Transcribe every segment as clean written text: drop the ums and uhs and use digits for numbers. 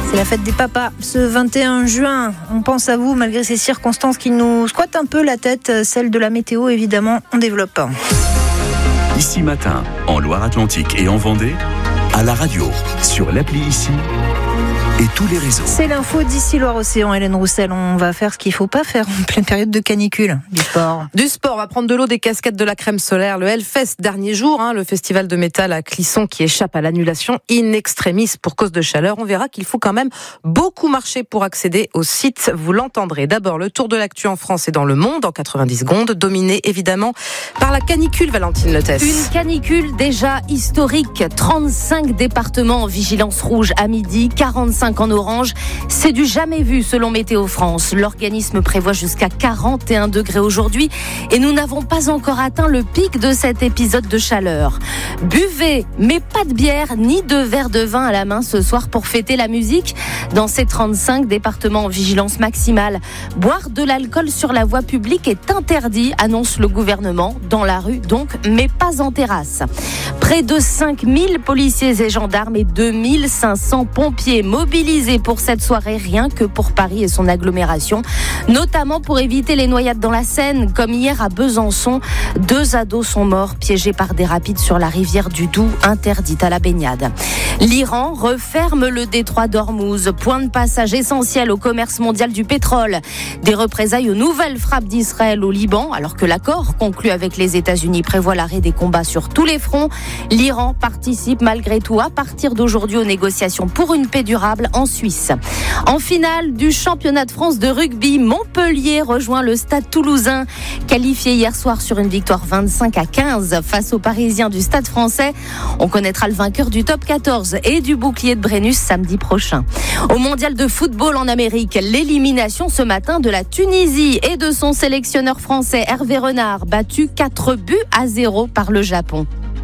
C'est la fête des papas ce 21 juin. On pense à vous malgré ces circonstances qui nous squattent un peu la tête, celle de la météo évidemment, on développe. Ici Matin, en Loire-Atlantique et en Vendée, à la radio, sur l'appli Ici et tous les réseaux. C'est l'info d'ici Loire-Océan, Hélène Roussel. On va faire ce qu'il ne faut pas faire en pleine période de canicule. Du sport, on va prendre de l'eau, des casquettes, de la crème solaire. Le Hellfest, dernier jour, le festival de métal à Clisson qui échappe à l'annulation in extremis pour cause de chaleur. On verra qu'il faut quand même beaucoup marcher pour accéder au site. Vous l'entendrez. D'abord, le tour de l'actu en France et dans le monde en 90 secondes, dominé évidemment par la canicule, Valentine Lethès. Une canicule déjà historique. 35 départements en vigilance rouge à midi, 45 en orange. C'est du jamais vu selon Météo France. L'organisme prévoit jusqu'à 41 degrés aujourd'hui et nous n'avons pas encore atteint le pic de cet épisode de chaleur. Buvez, mais pas de bière ni de verre de vin à la main ce soir pour fêter la musique. Dans ces 35 départements en vigilance maximale, boire de l'alcool sur la voie publique est interdit, annonce le gouvernement. Dans la rue donc, mais pas en terrasse. Près de 5000 policiers et gendarmes et 2500 pompiers mobilisés pour cette soirée, rien que pour Paris et son agglomération, notamment pour éviter les noyades dans la Seine, comme hier à Besançon. 2 ados sont morts piégés par des rapides sur la rivière du Doubs, interdite à la baignade. L'Iran referme le détroit d'Ormuz, point de passage essentiel au commerce mondial du pétrole. Des représailles aux nouvelles frappes d'Israël au Liban, alors que l'accord conclu avec les États-Unis prévoit l'arrêt des combats sur tous les fronts. L'Iran participe malgré tout à partir d'aujourd'hui aux négociations pour une paix durable en Suisse. En finale du championnat de France de rugby, Montpellier rejoint le Stade Toulousain, qualifié hier soir sur une victoire 25-15 face aux Parisiens du Stade Français. On connaîtra le vainqueur du top 14 et du bouclier de Brennus samedi prochain. Au mondial de football en Amérique, l'élimination ce matin de la Tunisie et de son sélectionneur français Hervé Renard, battu 4-0 par le Japon.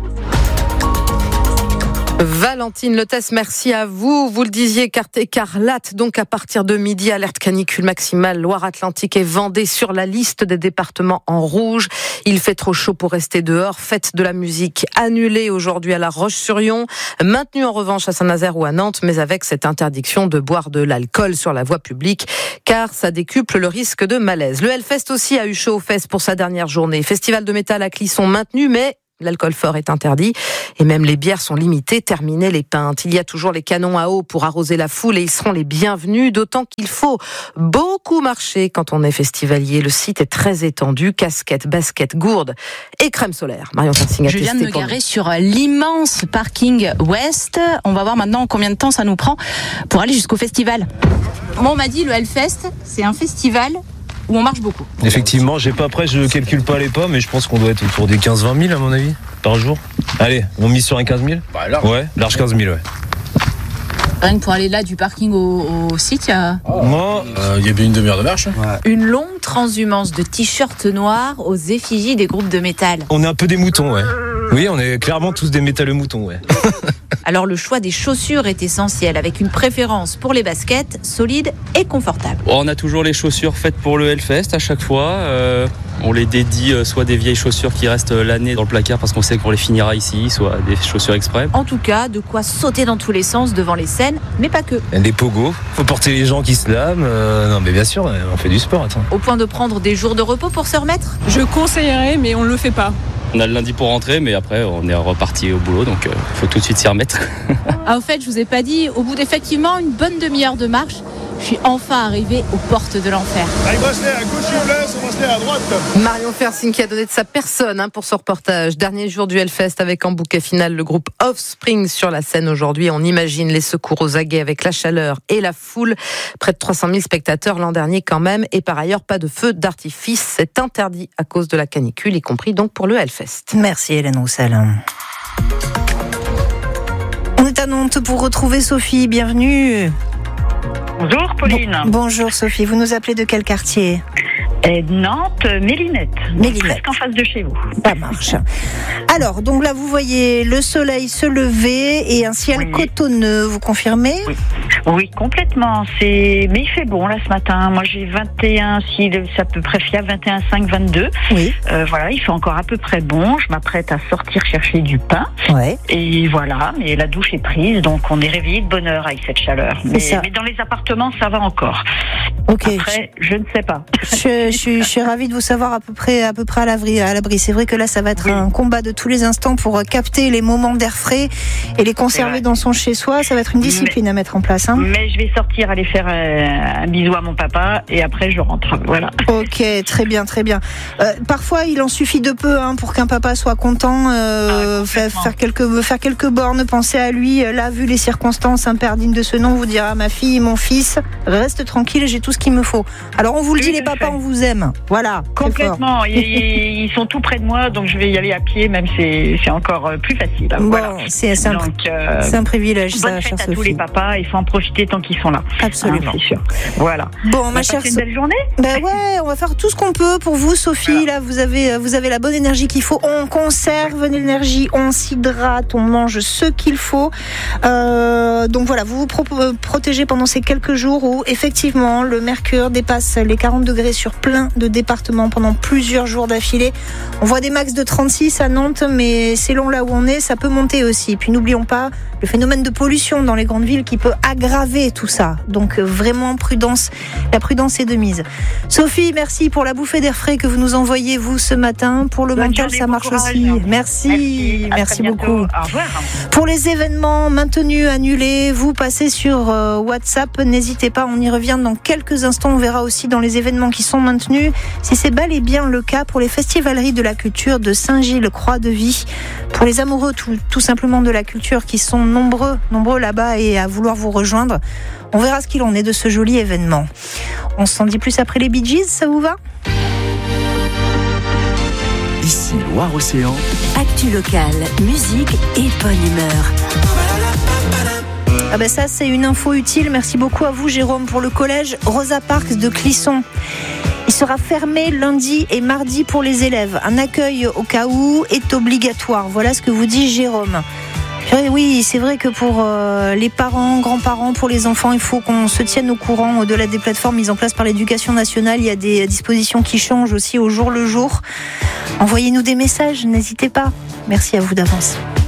Valentine Lethès, merci à vous. Vous le disiez, carte écarlate, donc à partir de midi, alerte canicule maximale, Loire-Atlantique et Vendée sur la liste des départements en rouge. Il fait trop chaud pour rester dehors. Fête de la musique annulée aujourd'hui à La Roche-sur-Yon, maintenue en revanche à Saint-Nazaire ou à Nantes, mais avec cette interdiction de boire de l'alcool sur la voie publique, car ça décuple le risque de malaise. Le Hellfest aussi a eu chaud aux fesses pour sa dernière journée. Festival de métal à Clisson maintenu, mais l'alcool fort est interdit et même les bières sont limitées. Terminées les pintes. Il y a toujours les canons à eau pour arroser la foule et ils seront les bienvenus, d'autant qu'il faut beaucoup marcher quand on est festivalier. Le site est très étendu, casquettes, baskets, gourdes et crème solaire. Marion Fersing a testé. Je viens de me garer sur l'immense parking ouest. On va voir maintenant combien de temps ça nous prend pour aller jusqu'au festival. Bon, on m'a dit le Hellfest, c'est un festival où on marche beaucoup. Effectivement, je calcule pas les pas, mais je pense qu'on doit être autour des 15-20 000 à mon avis, par jour. Allez, on mise sur un 15 000 ? Large. Ouais, large 15 000, ouais. Rien que pour aller là du parking au site, il y a... Moi, il y a bien une demi-heure de marche. Ouais. Une longue transhumance de t-shirts noirs aux effigies des groupes de métal. On est un peu des moutons, ouais. Oui, on est clairement tous des métalleux moutons, ouais. Alors le choix des chaussures est essentiel, avec une préférence pour les baskets solides et confortables. On a toujours les chaussures faites pour le Hellfest à chaque fois. On les dédie soit des vieilles chaussures qui restent l'année dans le placard parce qu'on sait qu'on les finira ici, soit des chaussures exprès. En tout cas, de quoi sauter dans tous les sens devant les scènes, mais pas que. Des pogos, faut porter les gens qui se lavent. Non mais bien sûr, on fait du sport, attends. Au point de prendre des jours de repos pour se remettre ? Je conseillerais, mais on ne le fait pas. On a le lundi pour rentrer, mais après on est reparti au boulot, donc faut tout de suite s'y remettre. Ah, au fait, je vous ai pas dit, au bout d'effectivement une bonne demi-heure de marche, je suis enfin arrivée aux portes de l'enfer. Les bracelets à gauche il vous plaît, ce bracelet à droite. Marion Fersing qui a donné de sa personne pour ce reportage. Dernier jour du Hellfest avec en bouquet final le groupe Offspring sur la scène aujourd'hui. On imagine les secours aux aguets avec la chaleur et la foule. Près de 300 000 spectateurs l'an dernier quand même. Et par ailleurs, pas de feu d'artifice. C'est interdit à cause de la canicule, y compris donc pour le Hellfest. Merci Hélène Roussel. On est à Nantes pour retrouver Sophie. Bienvenue. Bonjour Pauline. Bonjour Sophie, vous nous appelez de quel quartier ? Nantes, Mélinette. Presque en face de chez vous. Ça marche. Alors, donc là, vous voyez le soleil se lever et un ciel cotonneux, vous confirmez ? Oui, complètement. Mais il fait bon là ce matin. Moi, j'ai 21, si c'est à peu près fiable, 21,5, 22. Oui. Voilà, il fait encore à peu près bon. Je m'apprête à sortir chercher du pain. Ouais. Et voilà, mais la douche est prise, donc on est réveillé de bonne heure avec cette chaleur. Mais dans les appartements, ça va encore. Ok. Après, je ne sais pas. Je suis ravie de vous savoir à peu près à l'abri. C'est vrai que là, ça va être un combat de tous les instants pour capter les moments d'air frais et les conserver dans son chez-soi. Ça va être une discipline à mettre en place. Mais je vais sortir, aller faire un bisou à mon papa et après je rentre. Voilà. Ok, très bien. Parfois, il en suffit de peu pour qu'un papa soit content. Faire quelques bornes, penser à lui. Là, vu les circonstances, un père digne de ce nom vous dira: ma fille, mon fils, reste tranquille, j'ai tout ce qu'il me faut. Alors on vous le dit, les papas, on vous aime. Voilà. Complètement. Ils sont tout près de moi, donc je vais y aller à pied, même c'est encore plus facile. Bon, voilà. c'est un privilège, ça, bonne chère fête à Sophie. tous les papas, il faut en profiter tant qu'ils sont là. Absolument. C'est sûr. Voilà. Bon, ma chère une belle journée. On va faire tout ce qu'on peut pour vous, Sophie. Voilà. Là, vous avez la bonne énergie qu'il faut. On conserve l'énergie, on s'hydrate, on mange ce qu'il faut. Donc voilà, vous protégez pendant ces quelques jours où effectivement le mercure dépasse les 40 degrés sur plein de départements pendant plusieurs jours d'affilée. On voit des max de 36 à Nantes, mais selon là où on est, ça peut monter aussi. Puis n'oublions pas le phénomène de pollution dans les grandes villes qui peut aggraver tout ça. Donc vraiment prudence, la prudence est de mise. Sophie, merci pour la bouffée d'air frais que vous nous envoyez vous ce matin. Pour le mental, ça marche aussi. Merci beaucoup. Au revoir. Pour les événements maintenus, annulés, vous passez sur WhatsApp. N'hésitez pas, on y revient dans quelques instants. On verra aussi dans les événements qui sont maintenus si c'est bel et bien le cas pour les festivaleries de la culture de Saint-Gilles, Croix-de-Vie. Pour les amoureux tout simplement de la culture qui sont nombreux là-bas et à vouloir vous rejoindre. On verra ce qu'il en est de ce joli événement. On s'en dit plus après les Bee Gees, ça vous va ? Ici Loire-Océan. Actu locale, musique et bonne humeur. Ça c'est une info utile. Merci beaucoup à vous Jérôme pour le collège Rosa Parks de Clisson. Il sera fermé lundi et mardi pour les élèves. Un accueil au cas où est obligatoire. Voilà ce que vous dit Jérôme. Oui, c'est vrai que pour les parents, grands-parents, pour les enfants, il faut qu'on se tienne au courant au-delà des plateformes mises en place par l'Éducation nationale. Il y a des dispositions qui changent aussi au jour le jour. Envoyez-nous des messages, n'hésitez pas. Merci à vous d'avance.